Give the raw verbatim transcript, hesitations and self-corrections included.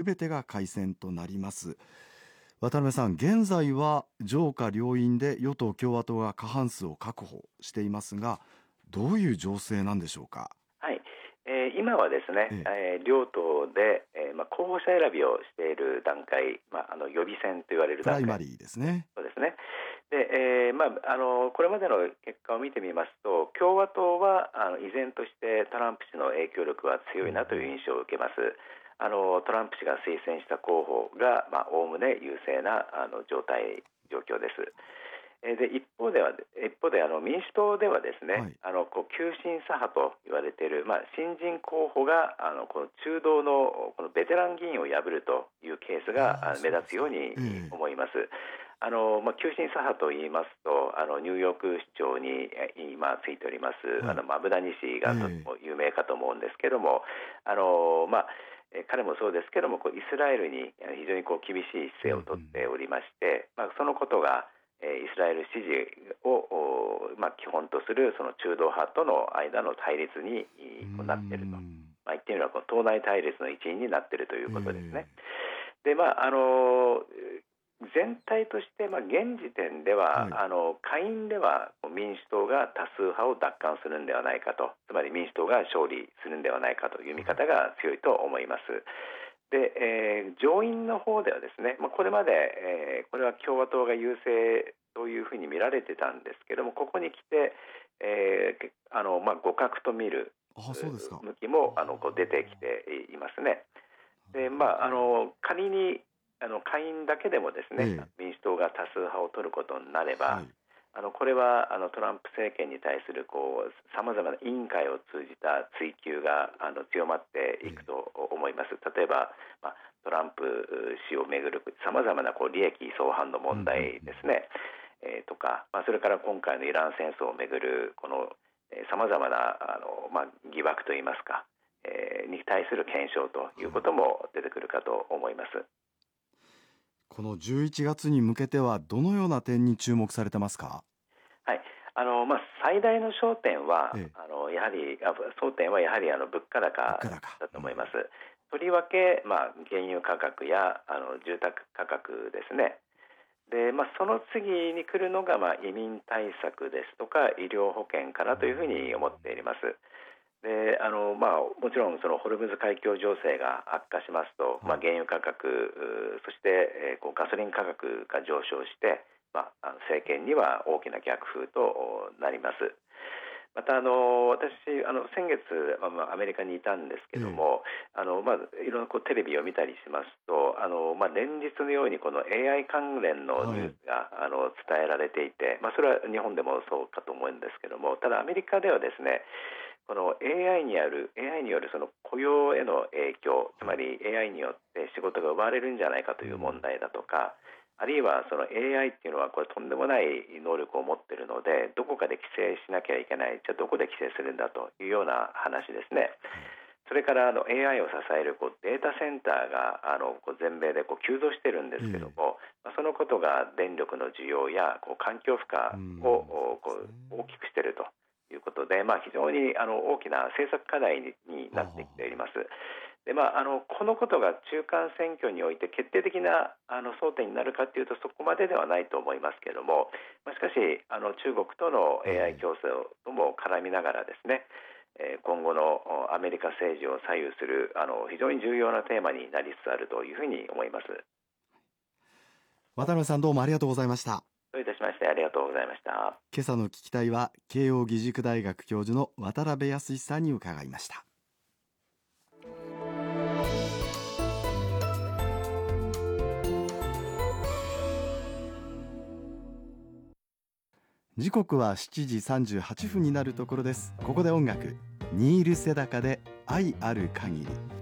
べてが改選となります。渡辺さん、現在は上下両院で与党共和党が過半数を確保していますが、どういう情勢なんでしょうか。 はい、えー、今はですね、ええー、両党で、えーまあ、候補者選びをしている段階、まあ、あの予備選と言われる段階、 プライマリーですね。 そうですね。で、えーまあ、あのこれまでの結果を見てみますと、共和党はあの依然としてトランプ氏の影響力は強いなという印象を受けます。あのトランプ氏が推薦した候補がおおむね優勢なあの状態状況です。で一方では一方であの民主党ではですね、はい、あのこう急進左派と言われている、まあ、新人候補があのこの中道のこのベテラン議員を破るというケースが目立つように思います。あのまあ、急進左派といいますと、あのニューヨーク市長に今ついております、はい、あのマブダニ氏がとても有名かと思うんですけども、あのまあ彼もそうですけども、こうイスラエルに非常にこう厳しい姿勢をとっておりまして、まあ、そのことがイスラエル支持を、まあ、基本とするその中道派との間の対立になっていると、まあ、言ってみればこの党内対立の一因になっているということですね。で、まああの全体として、まあ、現時点では、はい、あの下院では民主党が多数派を奪還するんではないかと、つまり民主党が勝利するんではないかという見方が強いと思います。で、えー、上院の方ではですね、まあ、これまで、えー、これは共和党が優勢というふうに見られてたんですけども、ここに来て、えーあのまあ、互角と見る向きもあのこう出てきていますね。で、まあ、あの仮にあの下院だけでもですね、ええ、民主党が多数派を取ることになれば、はい、あのこれはあのトランプ政権に対するさまざまな委員会を通じた追及があの強まっていくと思います。例えば、まあ、トランプ氏をめぐるさまざまなこう利益相反の問題ですね、うんうんうん、えー、とか、まあ、それから今回のイラン戦争をめぐるこのさまざまなあの、まあ、疑惑といいますか、えー、に対する検証ということも出てくるかと思います。 このじゅういちがつに向けてはどのような点に注目されてますか。 はい、あのまあ、最大の焦点は、ええ、あのやはり争点はやはりあの物価高だと思います。うん、とりわけ、まあ、原油価格やあの住宅価格ですね。で、まあ、その次に来るのが、まあ、移民対策ですとか医療保険かなというふうに思っています。であのまあ、もちろんそのホルムズ海峡情勢が悪化しますと、まあ、原油価格そして、えー、こうガソリン価格が上昇して、まあ、政権には大きな逆風となります。またあの私あの先月、まあ、アメリカにいたんですけども、うん、あのまあ、いろんなこうテレビを見たりしますとあの、まあ、連日のようにこの エーアイ 関連のニュースが、はい、あの伝えられていて、まあ、それは日本でもそうかと思うんですけども、ただアメリカではですね、この エーアイ による エーアイ によるその雇用への影響、つまり エーアイ によって仕事が奪われるんじゃないかという問題だとか、あるいはその エーアイ っていうのはこれとんでもない能力を持っているので、どこかで規制しなきゃいけない、じゃあどこで規制するんだというような話ですね。それからあの エーアイ を支えるこうデータセンターがあのこう全米でこう急増しているんですけども、うん、そのことが電力の需要やこう環境負荷をこう大きくしているということで、まあ、非常にあの大きな政策課題になってきています。でまあ、あのこのことが中間選挙において決定的なあの争点になるかというとそこまでではないと思いますけれども、まあ、しかしあの中国との エーアイ 競争とも絡みながらですね、えー、今後のアメリカ政治を左右するあの非常に重要なテーマになりつつあるというふうに思います。 渡辺さん、どうもありがとうございました。 どういたしまして。ありがとうございました。 今朝の聞きたいは慶應義塾大学教授の渡辺康さんに伺いました。時刻はしちじさんじゅうはっぷんになるところです。ここで音楽、ニール・セダカで愛ある限り。